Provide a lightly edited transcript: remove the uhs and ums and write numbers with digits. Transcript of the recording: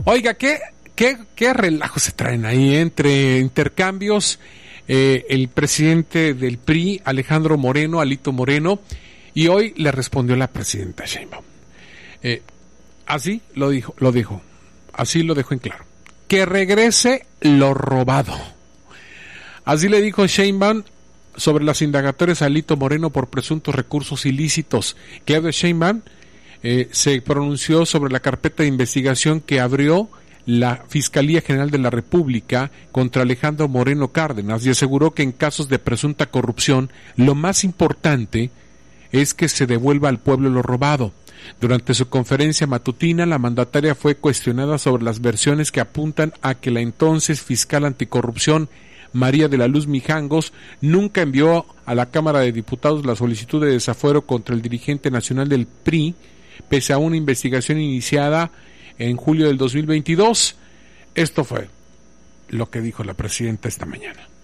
Oiga, ¿qué relajo se traen ahí entre intercambios? El presidente del PRI, Alejandro Moreno, Alito Moreno, y hoy le respondió la presidenta Sheinbaum. Así lo dijo, así lo dejó en claro. Que regrese lo robado. Así le dijo Sheinbaum sobre las indagatorias a Alito Moreno por presuntos recursos ilícitos. Claudia Sheinbaum se pronunció sobre la carpeta de investigación que abrió la Fiscalía General de la República contra Alejandro Moreno Cárdenas y aseguró que en casos de presunta corrupción lo más importante es que se devuelva al pueblo lo robado. Durante su conferencia matutina, la mandataria fue cuestionada sobre las versiones que apuntan a que la entonces fiscal anticorrupción María de la Luz Mijangos nunca envió a la Cámara de Diputados la solicitud de desafuero contra el dirigente nacional del PRI, pese a una investigación iniciada en julio del 2022. Esto fue lo que dijo la presidenta esta mañana.